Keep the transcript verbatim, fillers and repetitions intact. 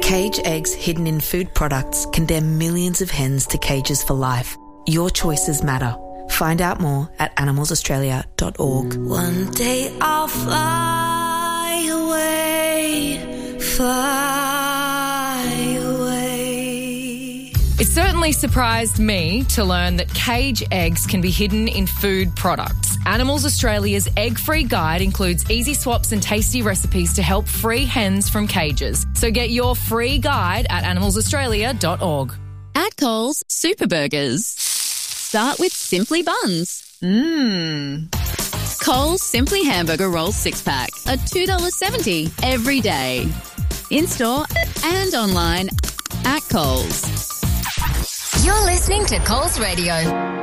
Cage eggs hidden in food products condemn millions of hens to cages for life. Your choices matter. Find out more at animals australia dot org. One day I'll fly away, fly away. It certainly surprised me to learn that cage eggs can be hidden in food products. Animals Australia's egg-free guide includes easy swaps and tasty recipes to help free hens from cages. So get your free guide at animals australia dot org. At Coles, Super Burgers start with Simply Buns. Mmm. Coles Simply Hamburger Rolls six-pack are two dollars seventy every day. In-store and online at Coles. You're listening to Coles Radio.